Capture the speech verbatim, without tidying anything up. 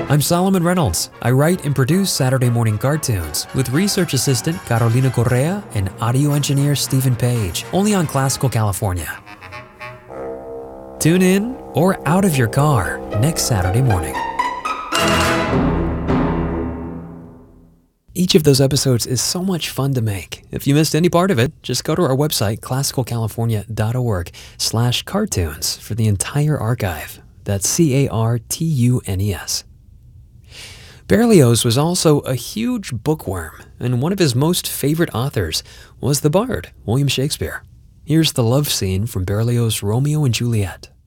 I'm Solomon Reynolds. I write and produce Saturday Morning Cartoons with research assistant Carolina Correa and audio engineer Stephen Page, only on Classical California. Tune in or out of your car next Saturday morning. Each of those episodes is so much fun to make. If you missed any part of it, just go to our website, classical california dot org slash cartoons for the entire archive. That's C A R T U N E S. Berlioz was also a huge bookworm, and one of his most favorite authors was the bard, William Shakespeare. Here's the love scene from Berlioz' Romeo and Juliet.